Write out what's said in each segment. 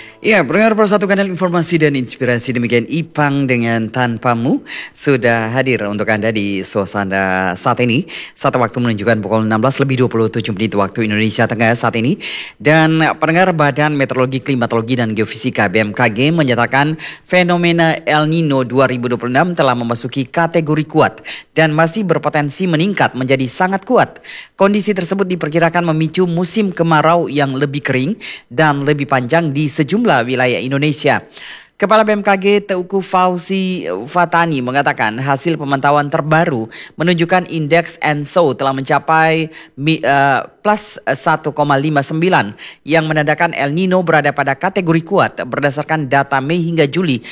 Ya, pendengar Persatu Kanal Informasi dan Inspirasi, demikian Ipang dengan Tanpamu sudah hadir untuk Anda di suasana saat ini. Saat waktu menunjukkan pukul 16 lebih 27 menit waktu Indonesia Tengah saat ini. Dan pendengar, Badan Meteorologi, Klimatologi dan Geofisika BMKG menyatakan fenomena El Nino 2026 telah memasuki kategori kuat dan masih berpotensi meningkat menjadi sangat kuat. Kondisi tersebut diperkirakan memicu musim kemarau yang lebih kering dan lebih panjang di sejumlah wilayah Indonesia. Kepala BMKG Teuku Fauzi Fatani mengatakan hasil pemantauan terbaru menunjukkan indeks ENSO telah mencapai plus 1,59 yang menandakan El Nino berada pada kategori kuat berdasarkan data Mei hingga Juli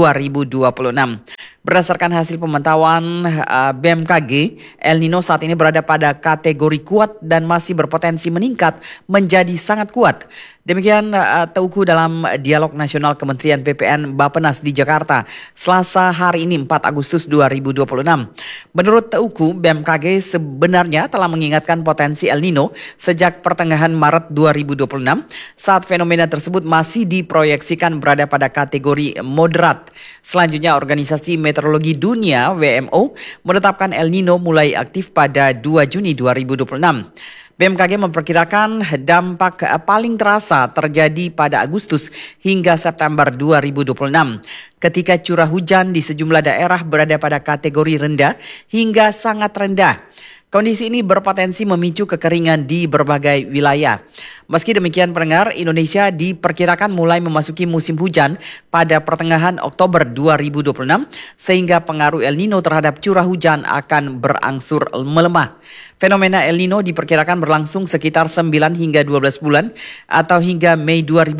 2026. Berdasarkan hasil pemantauan BMKG, El Nino saat ini berada pada kategori kuat dan masih berpotensi meningkat menjadi sangat kuat. Demikian Teuku dalam dialog nasional Kementerian PPN Bappenas di Jakarta, Selasa hari ini 4 Agustus 2026. Menurut Teuku, BMKG sebenarnya telah mengingatkan potensi El Nino sejak pertengahan Maret 2026 saat fenomena tersebut masih diproyeksikan berada pada kategori moderat. Selanjutnya, Organisasi Meteorologi Dunia WMO menetapkan El Nino mulai aktif pada 2 Juni 2026. BMKG memperkirakan dampak paling terasa terjadi pada Agustus hingga September 2026 ketika curah hujan di sejumlah daerah berada pada kategori rendah hingga sangat rendah. Kondisi ini berpotensi memicu kekeringan di berbagai wilayah. Meski demikian, pendengar, Indonesia diperkirakan mulai memasuki musim hujan pada pertengahan Oktober 2026 sehingga pengaruh El Nino terhadap curah hujan akan berangsur melemah. Fenomena El Nino diperkirakan berlangsung sekitar 9 hingga 12 bulan atau hingga Mei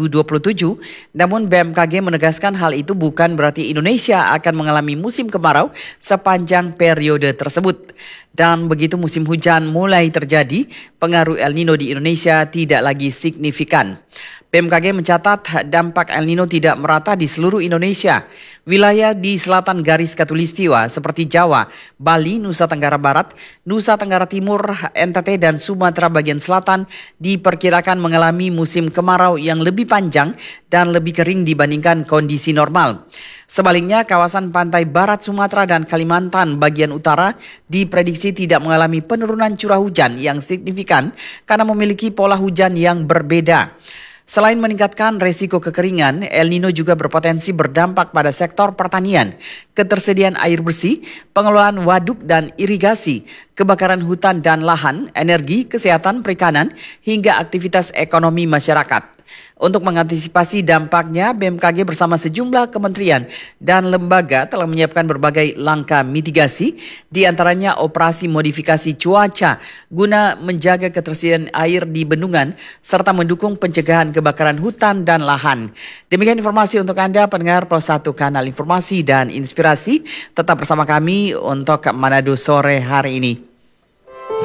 2027. Namun BMKG menegaskan hal itu bukan berarti Indonesia akan mengalami musim kemarau sepanjang periode tersebut. Dan begitu musim hujan mulai terjadi, pengaruh El Nino di Indonesia tidak lagi signifikan. BMKG mencatat dampak El Nino tidak merata di seluruh Indonesia. Wilayah di selatan garis khatulistiwa seperti Jawa, Bali, Nusa Tenggara Barat, Nusa Tenggara Timur, NTT dan Sumatera bagian selatan diperkirakan mengalami musim kemarau yang lebih panjang dan lebih kering dibandingkan kondisi normal. Sebaliknya, kawasan pantai barat Sumatera dan Kalimantan bagian utara diprediksi tidak mengalami penurunan curah hujan yang signifikan karena memiliki pola hujan yang berbeda. Selain meningkatkan resiko kekeringan, El Nino juga berpotensi berdampak pada sektor pertanian, ketersediaan air bersih, pengelolaan waduk dan irigasi, kebakaran hutan dan lahan, energi, kesehatan, perikanan, hingga aktivitas ekonomi masyarakat. Untuk mengantisipasi dampaknya, BMKG bersama sejumlah kementerian dan lembaga telah menyiapkan berbagai langkah mitigasi, di antaranya operasi modifikasi cuaca guna menjaga ketersediaan air di bendungan serta mendukung pencegahan kebakaran hutan dan lahan. Demikian informasi untuk Anda pendengar Persatu Kanal Informasi dan Inspirasi. Tetap bersama kami untuk Manado sore hari ini.